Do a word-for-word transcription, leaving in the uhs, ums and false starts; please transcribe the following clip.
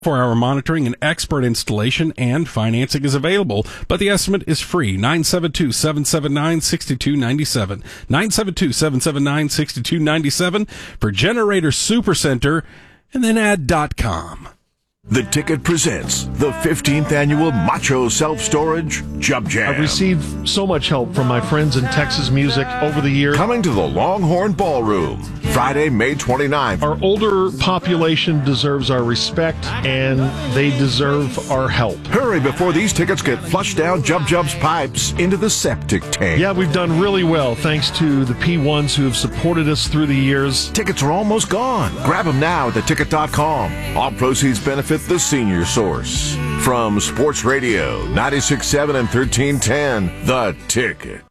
For our monitoring and expert installation, and financing is available, but the estimate is free. nine seven two, seven seven nine, six two nine seven. nine seven two, seven seven nine, six two nine seven for Generator Supercenter, and then add dot com. The Ticket presents the fifteenth annual Macho Self-Storage Jub Jam. I've received so much help from my friends in Texas music over the years. Coming to the Longhorn Ballroom, Friday, May twenty-ninth. Our older population deserves our respect, and they deserve our help. Hurry before these tickets get flushed down Jub Jub's pipes into the septic tank. Yeah, we've done really well thanks to the P ones who have supported us through the years. Tickets are almost gone. Grab them now at the ticket dot com. All proceeds benefit the Senior Source. From Sports Radio, ninety-six point seven and thirteen ten, The Ticket.